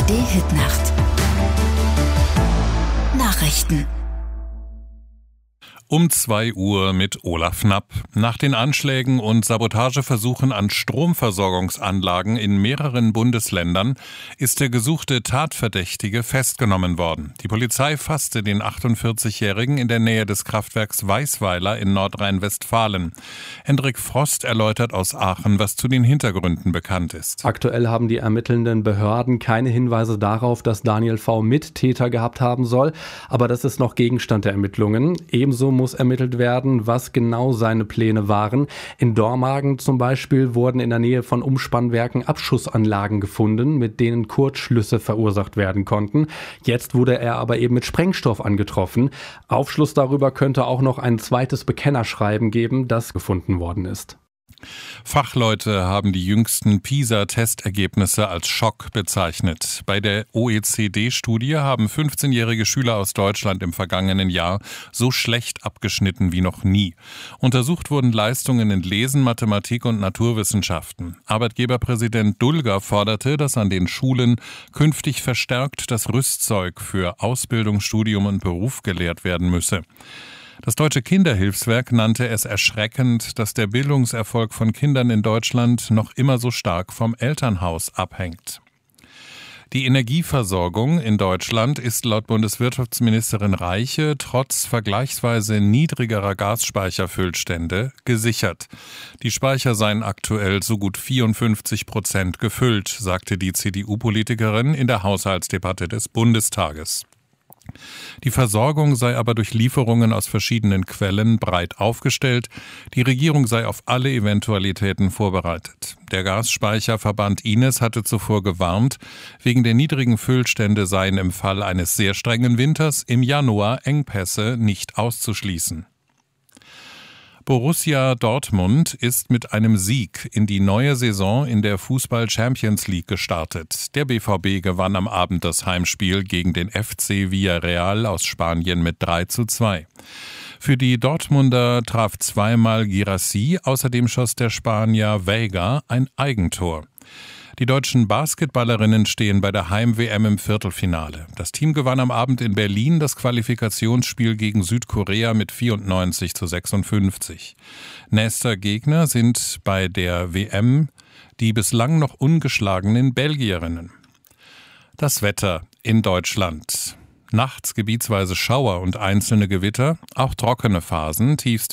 ARD-Hitnacht. Nachrichten. Um 2 Uhr mit Olaf Knapp. Nach den Anschlägen und Sabotageversuchen an Stromversorgungsanlagen in mehreren Bundesländern ist der gesuchte Tatverdächtige festgenommen worden. Die Polizei fasste den 48-Jährigen in der Nähe des Kraftwerks Weißweiler in Nordrhein-Westfalen. Hendrik Frost erläutert aus Aachen, was zu den Hintergründen bekannt ist. Aktuell haben die ermittelnden Behörden keine Hinweise darauf, dass Daniel V. Mittäter gehabt haben soll, aber das ist noch Gegenstand der Ermittlungen. Ebenso muss ermittelt werden, was genau seine Pläne waren. In Dormagen zum Beispiel wurden in der Nähe von Umspannwerken Abschussanlagen gefunden, mit denen Kurzschlüsse verursacht werden konnten. Jetzt wurde er aber eben mit Sprengstoff angetroffen. Aufschluss darüber könnte auch noch ein zweites Bekennerschreiben geben, das gefunden worden ist. Fachleute haben die jüngsten PISA-Testergebnisse als Schock bezeichnet. Bei der OECD-Studie haben 15-jährige Schüler aus Deutschland im vergangenen Jahr so schlecht abgeschnitten wie noch nie. Untersucht wurden Leistungen in Lesen, Mathematik und Naturwissenschaften. Arbeitgeberpräsident Dulger forderte, dass an den Schulen künftig verstärkt das Rüstzeug für Ausbildung, Studium und Beruf gelehrt werden müsse. Das Deutsche Kinderhilfswerk nannte es erschreckend, dass der Bildungserfolg von Kindern in Deutschland noch immer so stark vom Elternhaus abhängt. Die Energieversorgung in Deutschland ist laut Bundeswirtschaftsministerin Reiche trotz vergleichsweise niedrigerer Gasspeicherfüllstände gesichert. Die Speicher seien aktuell so gut 54% gefüllt, sagte die CDU-Politikerin in der Haushaltsdebatte des Bundestages. Die Versorgung sei aber durch Lieferungen aus verschiedenen Quellen breit aufgestellt. Die Regierung sei auf alle Eventualitäten vorbereitet. Der Gasspeicherverband Ines hatte zuvor gewarnt, wegen der niedrigen Füllstände seien im Fall eines sehr strengen Winters im Januar Engpässe nicht auszuschließen. Borussia Dortmund ist mit einem Sieg in die neue Saison in der Fußball-Champions League gestartet. Der BVB gewann am Abend das Heimspiel gegen den FC Villarreal aus Spanien mit 3:2. Für die Dortmunder traf zweimal Guirassy, außerdem schoss der Spanier Veiga ein Eigentor. Die deutschen Basketballerinnen stehen bei der Heim-WM im Viertelfinale. Das Team gewann am Abend in Berlin das Qualifikationsspiel gegen Südkorea mit 94:56. Nächster Gegner sind bei der WM die bislang noch ungeschlagenen Belgierinnen. Das Wetter in Deutschland. Nachts gebietsweise Schauer und einzelne Gewitter, auch trockene Phasen, Tiefstwerte